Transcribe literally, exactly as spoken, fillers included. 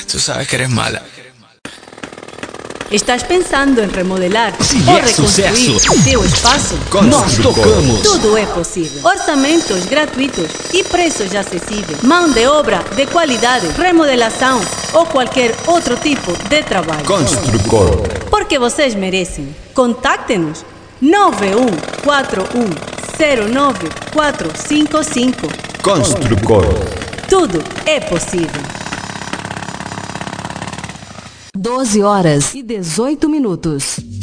Tú sabes que eres mala. Estás pensando em remodelar Se ou é reconstruir sucesso, teu espaço? nós tocamos. Tudo é possível. Orçamentos gratuitos e preços acessíveis. Mão de obra de qualidade, remodelação ou qualquer outro tipo de trabalho. Construcor. Porque vocês merecem. Contacte-nos nove um quatro um zero nove quatro cinco cinco. Construcor. Tudo é possível. doze horas e dezoito minutos.